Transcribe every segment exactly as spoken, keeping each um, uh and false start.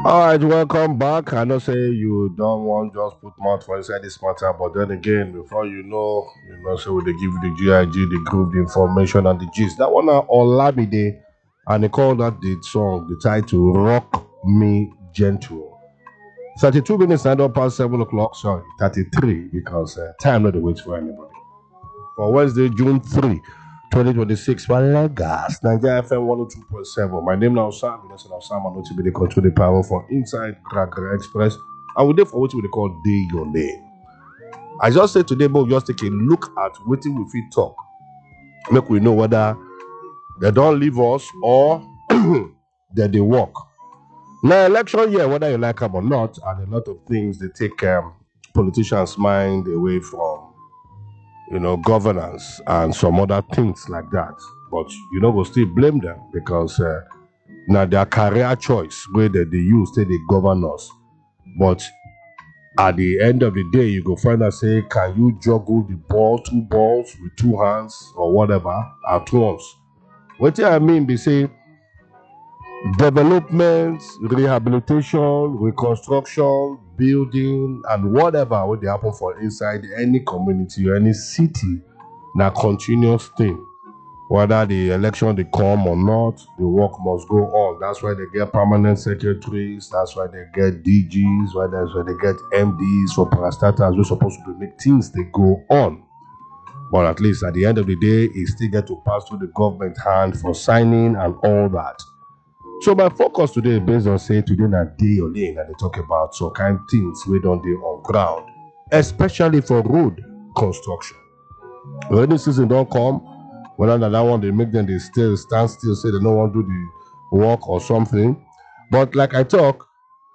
All right, welcome back. I know say you don't want just put mouth for inside this matter, but then again, before you know, you know, so they give you the G I G, the group, the information, and the gist. That one are Olamide, and they call that the song, the title, Rock Me Gentle. thirty-two minutes, nine past seven o'clock, sorry, thirty-three, because uh, time not the wait for anybody. For Wednesday, June third, twenty twenty-six, for Lagos, Nigeria F M one oh two point seven. My name now Sam, you know, so now Sam, I know to be the control the power for Inside Cracker Express. And we there for what we call Day Your Name. I just said today, but just take a look at what we fit talk. Make we know whether they don't leave us or that they work. Now, election year, whether you like them or not, and a lot of things they take um, politicians' mind away from, you know, governance and some other things like that. But you know, we'll still blame them because uh, now their career choice where they, they use till they govern us. But at the end of the day, you go find out say, can you juggle the ball, two balls with two hands or whatever at once? What I mean, they say development, rehabilitation, reconstruction, building, and whatever would happen for inside any community or any city, na continuous thing. Whether the election they come or not, the work must go on. That's why they get permanent secretaries. That's why they get D Gs. Why that's why they get M Ds for parastatals. We're supposed to make things they go on. But at least at the end of the day, it still get to pass through the government hand for signing and all that. So my focus today is based on say today na day your lane and they talk about some kind of things we don't do on ground, especially for road construction. Rainy season don't come, whether that one they make them they still stand still, say they don't want to do the work or something. But like I talk,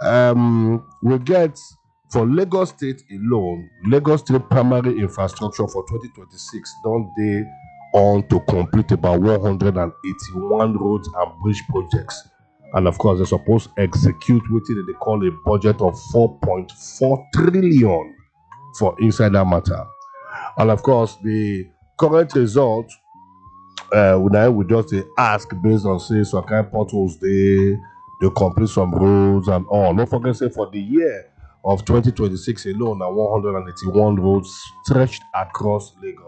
um, we get for Lagos State alone, Lagos State primary infrastructure for twenty twenty-six don't they on to complete about one hundred eighty-one roads and bridge projects. And of course, they're supposed to execute what they call a budget of four point four trillion for inside that matter. And of course, the current result, uh, now we just uh, ask based on say some kind of potholes they they complete some roads and all. Don't forget, say for the year of twenty twenty-six alone, now one hundred eighty-one roads stretched across Lagos.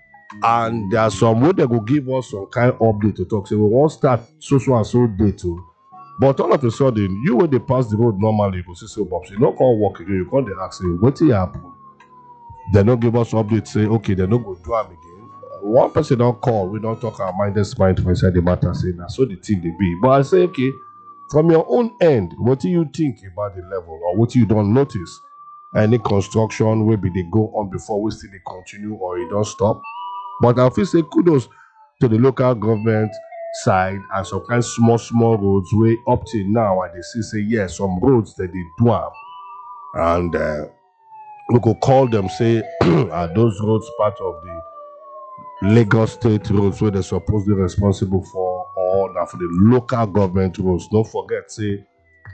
And there are some way they will give us some kind of update to talk. Say we won't start so so and so day too. But all of a sudden, you when they pass the road normally, you go see so Bob. You don't call walk again, you call the ask say, what happen? They don't give us update, say, okay, they don't go do them again. One person don't call, we don't talk our mindless mind for inside the matter, say now so the thing they be. But I say, okay, from your own end, what do you think about the level or what you don't notice? Any construction maybe they go on before we still they continue or it don't stop? But I feel say kudos to the local government side and some kind of small, small roads way up till now and they see say yes, some roads that they do have. And uh, we could call them say are those roads part of the Lagos State roads where they're supposed to be responsible for or now for the local government roads. Don't forget, say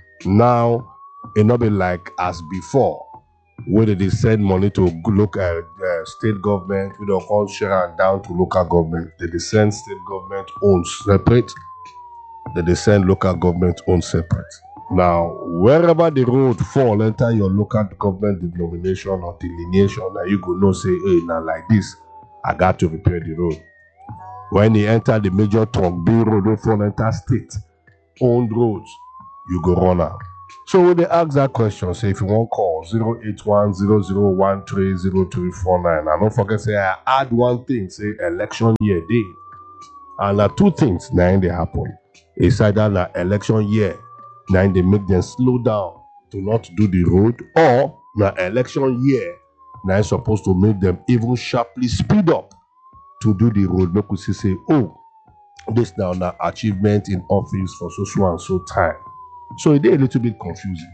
now it not be like as before. Whether they send money to local uh, state government, we don't call share and down to local government. They, they send state government own separate. They, they send local government own separate. Now, wherever the road fall, enter your local government denomination or delineation, now you go know say, hey, now like this, I got to repair the road. When you enter the major trunk, B road, don't fall enter state owned roads, you go run out. So when they ask that question, say if you want call zero eight one zero zero one three zero three four nine. And don't forget, say I add one thing, say election year day. And uh, two things now they happen. It's either the election year, now they make them slow down to not do the road, or the election year, now it's supposed to make them even sharply speed up to do the road. Make we say, oh, this now an achievement in office for so so and so time. So it is a little bit confusing.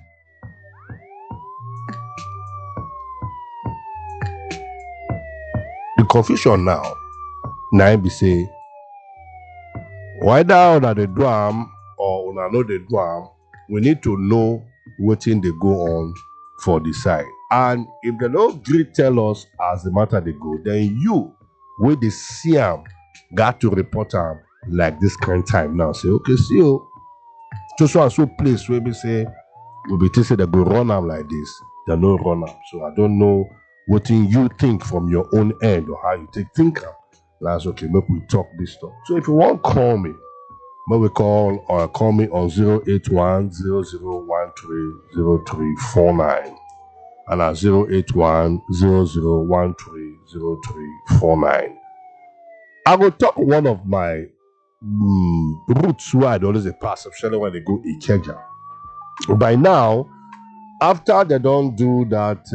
The confusion now, now be say, whether una dey do am or una no dey do am, we need to know wetin dey go on for the side. And if they don't gree tell us as the matter they go, then you, wey dey see am, got to report am like this kind of time now. Say, okay, see you. So so and so place where we say will be say they go run am like this. They no run am. So I don't know what you think from your own end or how you take think am. That's okay. Make we talk this stuff. So if you want call me, but we call or call me on zero eight one zero zero one three zero three four nine and at zero eight one zero zero one three zero three four nine. I will talk one of my mm, routes where I always pass, especially when they go Ikeja. By now, after they don't do that,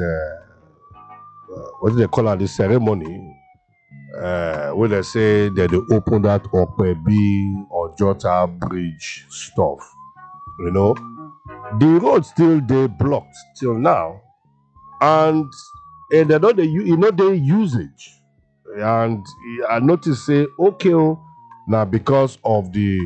uh, uh, what do they call it, the ceremony, uh, where they say that they open that Okpebi or Jota bridge stuff, you know, the road still they blocked till now, and uh, they don't they you know they usage, and I notice say okay now because of the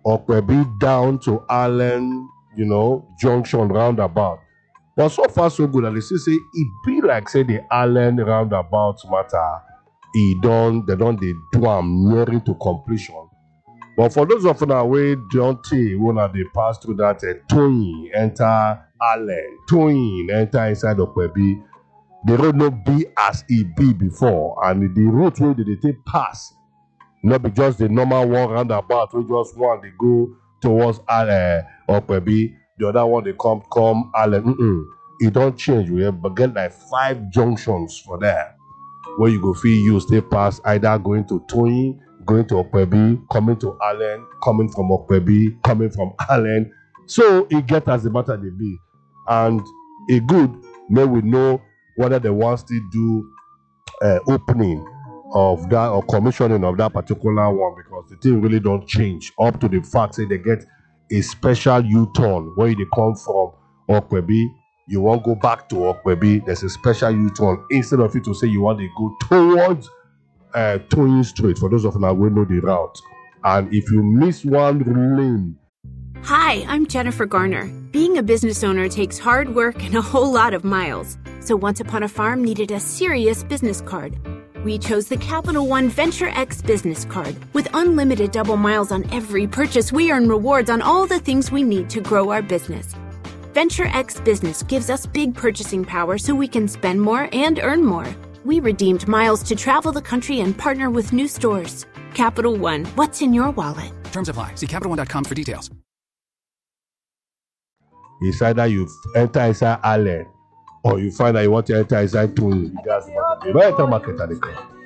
Okpebi down to Allen, you know, junction roundabout. But so far so good, and they still say it be like say the Allen roundabout matter. He done they don't they do am nearing to completion. But for those of you way don't take when they pass through that uh, Tony enter Allen, Tony enter inside of Okpebi, the road not be as it be before, and the road where they take pass, not be just the normal one roundabout. We just one they go towards uh, Okpebi, the other one they come come Allen. Mm-mm. It don't change. We have get like five junctions for that, where you go feel you stay past either going to Tony, going to Okpebi, coming to Allen, coming from Okpebi, coming from Allen. So it get as the matter they be, and it good may we know whether they want to do uh, opening of that or commissioning of that particular one, because the thing really don't change up to the fact say they get a special U-turn where they come from Okpebi. You want to go back to Okpebi, there's a special U-turn instead of you to say you want to go towards uh, Towing Street, for those of you who know the route. And if you miss one lane. Hi, I'm Jennifer Garner. Being a business owner takes hard work and a whole lot of miles. So Once Upon a Farm needed a serious business card. We chose the Capital One Venture X business card. With unlimited double miles on every purchase, we earn rewards on all the things we need to grow our business. Venture X Business gives us big purchasing power so we can spend more and earn more. We redeemed miles to travel the country and partner with new stores. Capital One, what's in your wallet? Terms apply. See Capital One dot com for details. It's either you enter inside Allen or you find that you want to enter inside Tony. That's the market. Where enter market at the